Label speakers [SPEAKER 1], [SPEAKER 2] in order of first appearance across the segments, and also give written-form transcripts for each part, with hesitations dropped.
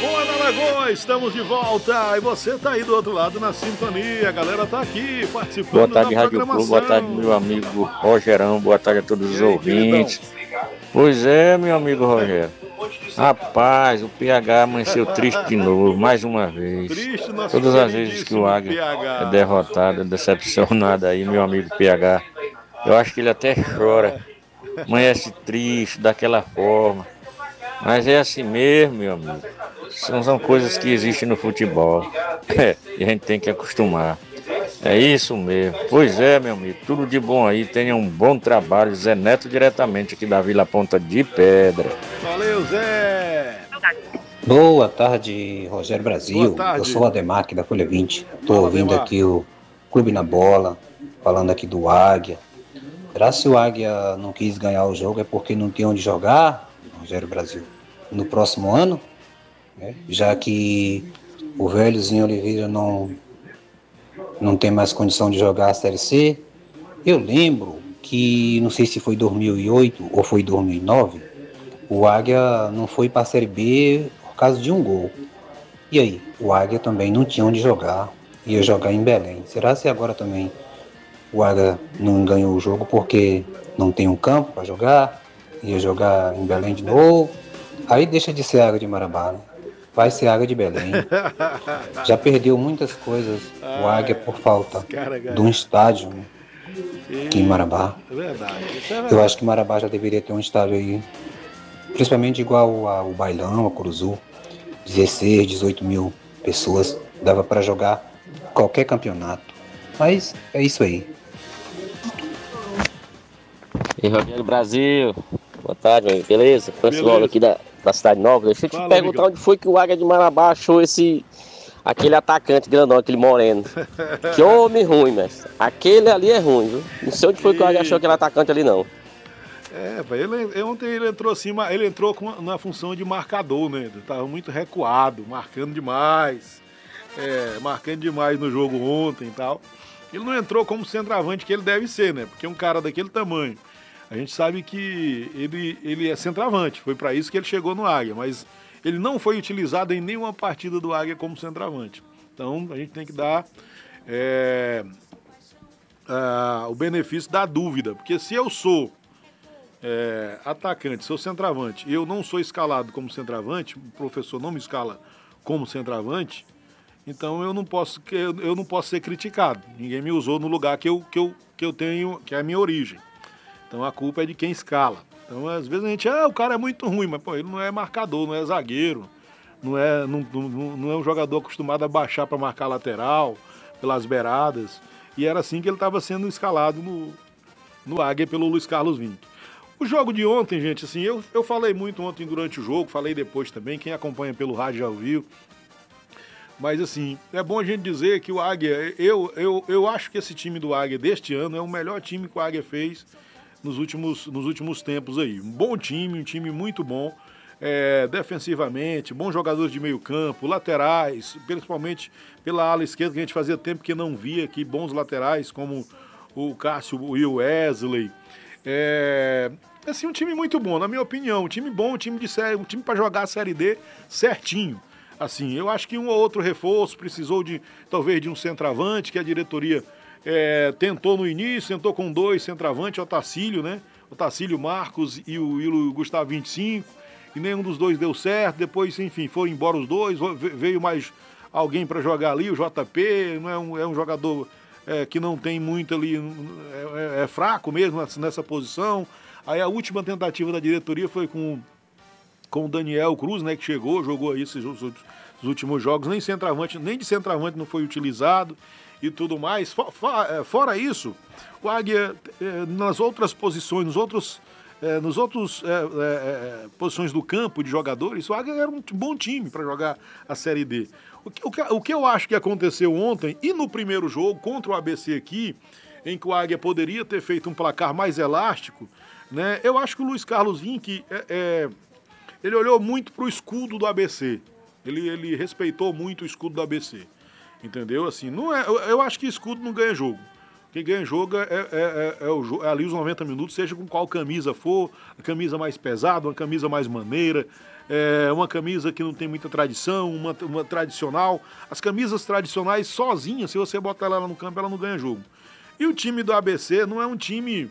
[SPEAKER 1] Boa na Lagoa, estamos de volta e você tá aí do outro lado na sintonia, a galera tá aqui participando
[SPEAKER 2] boa tarde,
[SPEAKER 1] da
[SPEAKER 2] Rádio
[SPEAKER 1] programação.
[SPEAKER 2] Clube, boa tarde, meu amigo Rogerão, boa tarde a todos os
[SPEAKER 1] aí,
[SPEAKER 2] ouvintes.
[SPEAKER 1] Queridão?
[SPEAKER 2] Pois é, meu amigo Rogério. Rapaz, o PH amanheceu triste de novo, mais uma vez.
[SPEAKER 1] Triste, nosso
[SPEAKER 2] Todas as vezes que o
[SPEAKER 1] queridíssimo
[SPEAKER 2] Águia
[SPEAKER 1] PH.
[SPEAKER 2] é derrotado, é decepcionado aí, meu amigo PH. Eu acho que ele até chora, amanhece triste daquela forma. Mas é assim mesmo, meu amigo. São coisas que existem no futebol. E a gente tem que acostumar. É isso mesmo. Pois é, meu amigo. Tudo de bom aí. Tenha um bom trabalho. Zé Neto diretamente aqui da Vila Ponta de Pedra.
[SPEAKER 1] Valeu, Zé.
[SPEAKER 3] Boa tarde, Rogério
[SPEAKER 1] Boa
[SPEAKER 3] Brasil.
[SPEAKER 1] tarde.
[SPEAKER 3] Eu sou o Ademar aqui da Folha 20. Estou
[SPEAKER 1] Fala,
[SPEAKER 3] ouvindo
[SPEAKER 1] Ademar.
[SPEAKER 3] aqui o Clube na Bola, falando aqui do Águia. Será se o Águia não quis ganhar o jogo é porque não tem onde jogar, Rogério Brasil, no próximo ano? Já que o velhozinho Oliveira não tem mais condição de jogar a Série C. Eu lembro que, não sei se foi 2008 ou foi 2009, o Águia não foi para a Série B por causa de um gol. E aí, o Águia também não tinha onde jogar, ia jogar em Belém. Será se agora também o Águia não ganhou o jogo porque não tem um campo para jogar, ia jogar em Belém de novo? Aí deixa de ser Águia de Marabá, né? Vai ser Águia de Belém. Já perdeu muitas coisas o Águia por falta de um estádio, né? Aqui em Marabá.
[SPEAKER 1] É verdade, isso é verdade.
[SPEAKER 3] Eu acho que Marabá já deveria ter um estádio aí, principalmente igual ao Bailão, a Curuzu, 16, 18 mil pessoas, dava para jogar qualquer campeonato. Mas é isso aí.
[SPEAKER 2] E Rogério Brasil, boa tarde, meu amigo. Beleza? Pessoal aqui da Cidade Nova. Deixa eu te perguntar, amigão, onde foi que o Águia de Marabá achou aquele atacante grandão, aquele moreno. Que homem ruim, mas aquele ali é ruim, viu? Não sei onde foi que o Águia achou aquele atacante ali, não.
[SPEAKER 1] Ontem ele entrou assim, ele entrou na função de marcador, né? Ele tava muito recuado, marcando demais. Marcando demais no jogo ontem e tal. Ele não entrou como centroavante que ele deve ser, né? Porque um cara daquele tamanho, a gente sabe que ele é centroavante. Foi para isso que ele chegou no Águia, mas ele não foi utilizado em nenhuma partida do Águia como centroavante. Então a gente tem que dar o benefício da dúvida, porque se eu sou atacante, sou centroavante, e eu não sou escalado como centroavante, o professor não me escala como centroavante, então eu não posso ser criticado. Ninguém me usou no lugar que eu tenho, que é a minha origem. Então a culpa é de quem escala. Então às vezes a gente, o cara é muito ruim, mas pô, ele não é marcador, não é zagueiro, não é um jogador acostumado a baixar para marcar lateral, pelas beiradas. E era assim que ele estava sendo escalado no Águia pelo Luiz Carlos Vinck. O jogo de ontem, gente, assim, eu falei muito ontem durante o jogo, falei depois também, quem acompanha pelo rádio já ouviu. Mas assim, é bom a gente dizer que o Águia, eu acho que esse time do Águia deste ano é o melhor time que o Águia fez nos últimos tempos aí. Um bom time, um time muito bom, defensivamente, bons jogadores de meio campo, laterais, principalmente pela ala esquerda, que a gente fazia tempo que não via aqui bons laterais, como o Cássio e o Wesley. Assim, um time muito bom, na minha opinião. Um time bom, um time de série, um time para jogar a Série D certinho. Assim, eu acho que um ou outro reforço precisou talvez de um centroavante, que a diretoria tentou no início, tentou com 2 centroavantes, o Otacílio, né? O Otacílio Marcos e o Gustavo 25, e nenhum dos dois deu certo. Depois, enfim, foram embora os dois, veio mais alguém para jogar ali, o JP, não é um jogador que não tem muito ali, é fraco mesmo nessa posição. Aí a última tentativa da diretoria foi com o Daniel Cruz, né, que jogou aí esses últimos jogos, nem de centroavante não foi utilizado e tudo mais. Fora isso, o Águia, nas outras posições, nos outros posições do campo de jogadores, o Águia era um bom time para jogar a Série D. O que eu acho que aconteceu ontem e no primeiro jogo contra o ABC aqui, em que o Águia poderia ter feito um placar mais elástico, né? Eu acho que o Luiz Carlos Vinck ele olhou muito para o escudo do ABC. Ele respeitou muito o escudo do ABC. Entendeu? Assim, não é, eu acho que escudo não ganha jogo. Quem ganha jogo é ali os 90 minutos, seja com qual camisa for, a camisa mais pesada, uma camisa mais maneira, uma camisa que não tem muita tradição, uma tradicional. As camisas tradicionais sozinhas, se você botar ela no campo, ela não ganha jogo. E o time do ABC não é um time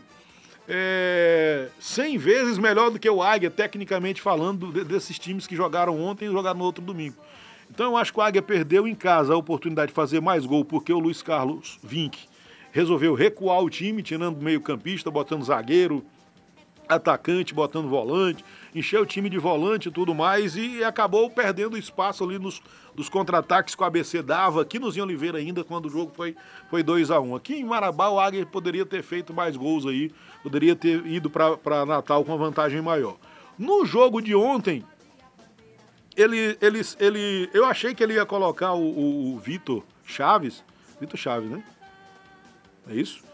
[SPEAKER 1] 100 vezes melhor do que o Águia, tecnicamente falando, desses times que jogaram ontem e jogaram no outro domingo. Então eu acho que o Águia perdeu em casa a oportunidade de fazer mais gol, porque o Luiz Carlos Vinck resolveu recuar o time, tirando meio campista, botando zagueiro, atacante, botando volante, encheu o time de volante e tudo mais, e acabou perdendo espaço ali dos contra-ataques que o ABC dava, aqui no Zinho Oliveira ainda, quando o jogo foi 2-1. Aqui em Marabá o Águia poderia ter feito mais gols aí, poderia ter ido para Natal com uma vantagem maior. No jogo de ontem, eu achei que ele ia colocar o Vitor Chaves, né? É isso?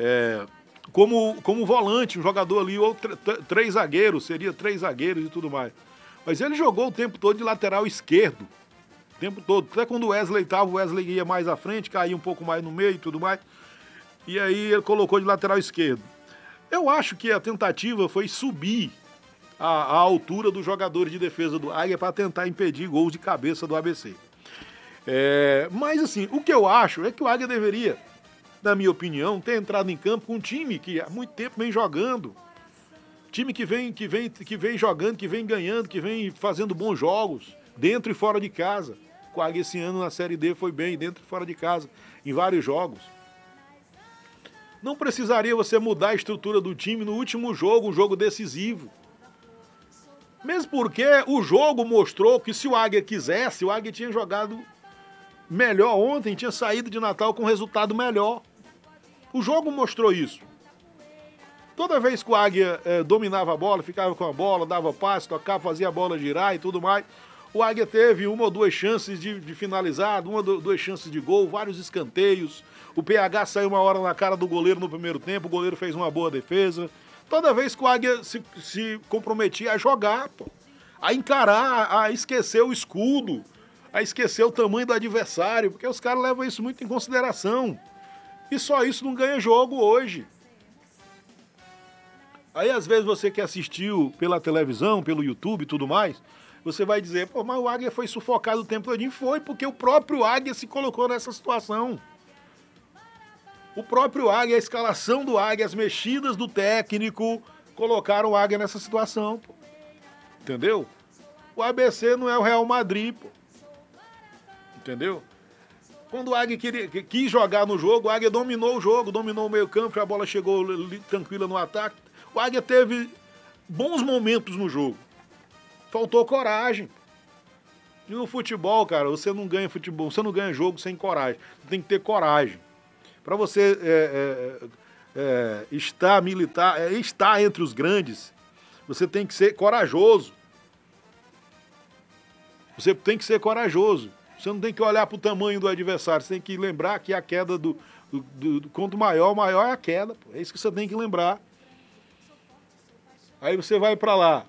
[SPEAKER 1] Como volante, um jogador ali, ou três zagueiros, seria 3 zagueiros e tudo mais. Mas ele jogou o tempo todo de lateral esquerdo. O tempo todo. Até quando o Wesley estava, o Wesley ia mais à frente, caía um pouco mais no meio e tudo mais. E aí ele colocou de lateral esquerdo. Eu acho que a tentativa foi subir a altura dos jogadores de defesa do Águia para tentar impedir gols de cabeça do ABC. Mas assim, o que eu acho é que o Águia deveria, na minha opinião, ter entrado em campo com um time que há muito tempo vem jogando. Time que vem jogando, que vem ganhando, que vem fazendo bons jogos, dentro e fora de casa. O Águia esse ano na Série D foi bem, dentro e fora de casa, em vários jogos. Não precisaria você mudar a estrutura do time no último jogo, um jogo decisivo. Mesmo porque o jogo mostrou que se o Águia quisesse, o Águia tinha jogado melhor ontem, tinha saído de Natal com resultado melhor. O jogo mostrou isso. Toda vez que o Águia dominava a bola, ficava com a bola, dava passe, tocava, fazia a bola girar e tudo mais, o Águia teve 1 ou 2 chances de finalizar, 1 ou 2 chances de gol, vários escanteios. O PH saiu uma hora na cara do goleiro no primeiro tempo, o goleiro fez uma boa defesa. Toda vez que o Águia se comprometia a jogar, a encarar, a esquecer o escudo, a esquecer o tamanho do adversário, porque os caras levam isso muito em consideração. E só isso não ganha jogo hoje. Aí às vezes você que assistiu pela televisão, pelo YouTube e tudo mais, você vai dizer, mas o Águia foi sufocado o tempo todo. Foi porque o próprio Águia se colocou nessa situação. O próprio Águia, a escalação do Águia, as mexidas do técnico colocaram o Águia nessa situação. Entendeu? O ABC não é o Real Madrid, entendeu? Quando o Águia quis jogar no jogo, o Águia dominou o jogo, dominou o meio campo, a bola chegou tranquila no ataque. O Águia teve bons momentos no jogo. Faltou coragem. E no futebol, cara, você não ganha futebol, você não ganha jogo sem coragem. Você tem que ter coragem. Para você estar entre os grandes, você tem que ser corajoso. Você tem que ser corajoso. Você não tem que olhar para o tamanho do adversário. Você tem que lembrar que a queda quanto maior é a queda. É isso que você tem que lembrar. Aí você vai para lá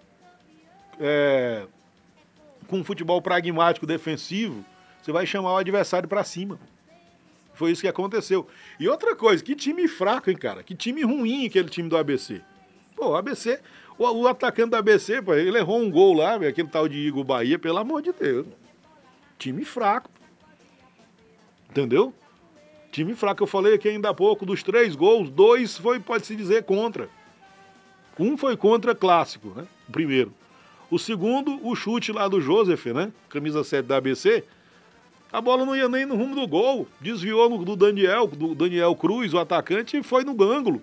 [SPEAKER 1] com um futebol pragmático, defensivo, você vai chamar o adversário para cima. Foi isso que aconteceu. E outra coisa, que time fraco, hein, cara? Que time ruim aquele time do ABC. O ABC, o atacante do ABC, ele errou um gol lá, aquele tal de Igor Bahia, pelo amor de Deus. Time fraco. Entendeu? Time fraco. Eu falei aqui ainda há pouco, dos 3 gols, 2 foi, pode-se dizer, contra. Um foi contra clássico, né? O primeiro. O segundo, o chute lá do Joseph, né? Camisa 7 da ABC. A bola não ia nem no rumo do gol. Desviou do Daniel Cruz, o atacante, e foi no ângulo.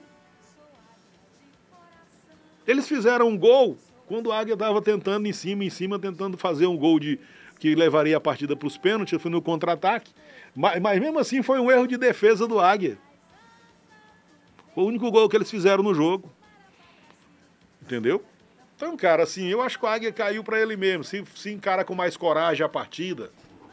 [SPEAKER 1] Eles fizeram um gol quando o Águia estava tentando em cima, tentando fazer um gol que levaria a partida para os pênaltis, foi no contra-ataque. Mas mesmo assim foi um erro de defesa do Águia. Foi o único gol que eles fizeram no jogo. Entendeu? Então, cara, assim, eu acho que o Águia caiu para ele mesmo. Se encara com mais coragem a partida,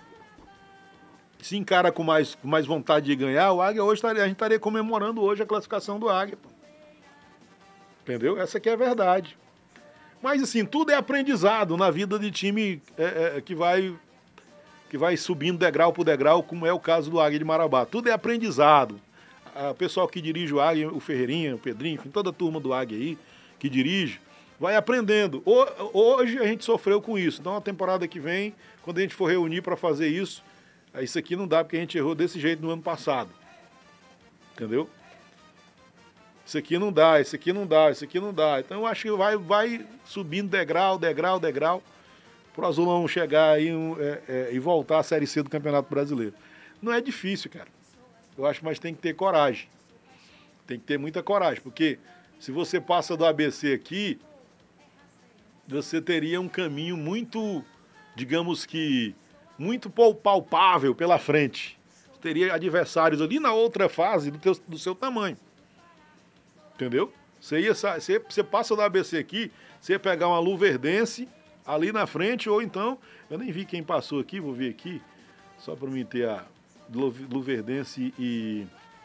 [SPEAKER 1] se encara com mais vontade de ganhar, o Águia hoje a gente estaria comemorando hoje a classificação do Águia. Entendeu? Essa aqui é a verdade. Mas, assim, tudo é aprendizado na vida de time que vai subindo degrau por degrau, como é o caso do Águia de Marabá. Tudo é aprendizado. o pessoal que dirige o Águia, o Ferreirinha, o Pedrinho, enfim, toda a turma do Águia aí, que dirige, vai aprendendo. Hoje a gente sofreu com isso. Então, a temporada que vem, quando a gente for reunir para fazer isso aqui não dá porque a gente errou desse jeito no ano passado. Entendeu? Isso aqui não dá, isso aqui não dá, isso aqui não dá. Então, eu acho que vai subindo degrau, pro Azulão chegar aí e voltar à Série C do Campeonato Brasileiro. Não é difícil, cara. Eu acho, mas tem que ter coragem. Tem que ter muita coragem, porque se você passa do ABC aqui, você teria um caminho muito, digamos que, muito palpável pela frente. Você teria adversários ali na outra fase do seu tamanho. Entendeu? Você passa do ABC aqui, você ia pegar uma Luverdense ali na frente, ou então, eu nem vi quem passou aqui, vou ver aqui, só para mim ter a Luverdense e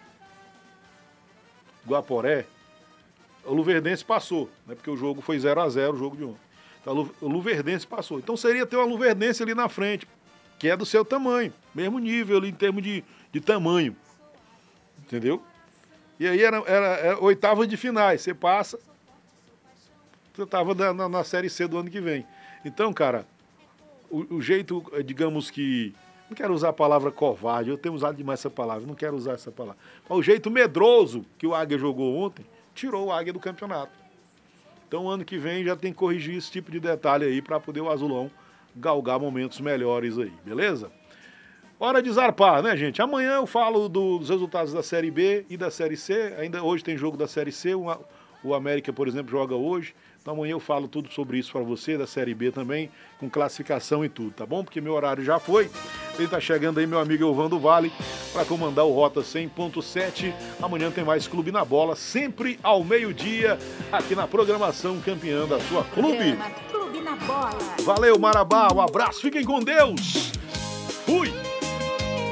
[SPEAKER 1] Guaporé. O Luverdense passou, né, porque o jogo foi 0-0, o jogo de ontem. Então, o Luverdense passou. Então seria ter uma Luverdense ali na frente, que é do seu tamanho, mesmo nível ali em termos de tamanho. Entendeu? E aí era oitava de finais, você passa, você estava na Série C do ano que vem. Então, cara, o jeito, digamos que, não quero usar a palavra covarde, eu tenho usado demais essa palavra, não quero usar essa palavra. Mas o jeito medroso que o Águia jogou ontem, tirou o Águia do campeonato. Então, ano que vem já tem que corrigir esse tipo de detalhe aí para poder o Azulão galgar momentos melhores aí, beleza? Hora de zarpar, né, gente? Amanhã eu falo dos resultados da Série B e da Série C. Ainda hoje tem jogo da Série C. O América, por exemplo, joga hoje. Então amanhã eu falo tudo sobre isso para você, da Série B também, com classificação e tudo, tá bom? Porque meu horário já foi. Ele tá chegando aí, meu amigo Elvando Vale, para comandar o Rota 100.7. Amanhã tem mais Clube na Bola, sempre ao meio-dia, aqui na programação campeã da sua Clube.
[SPEAKER 4] Clube na Bola.
[SPEAKER 1] Valeu, Marabá. Um abraço. Fiquem com Deus. Fui.